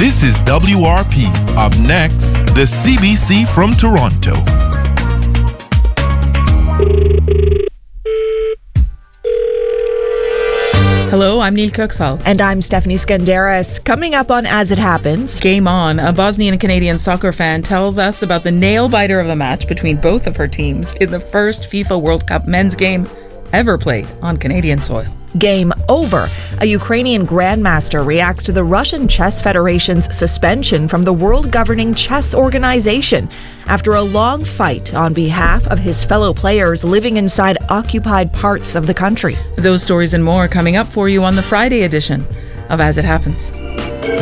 This is WRP. Up next, the CBC from Toronto. Hello, I'm Neil Kuxal. And I'm Stephanie Skandaris. Coming up on As It Happens. Game On, a Bosnian Canadian soccer fan tells us about the nail-biter of a match between both of her teams in the first FIFA World Cup men's game ever played on Canadian soil. Game Over. A Ukrainian grandmaster reacts to the Russian Chess Federation's suspension from the world governing chess organization after a long fight on behalf of his fellow players living inside occupied parts of the country. Those stories and more coming up for you on the Friday edition of As It Happens.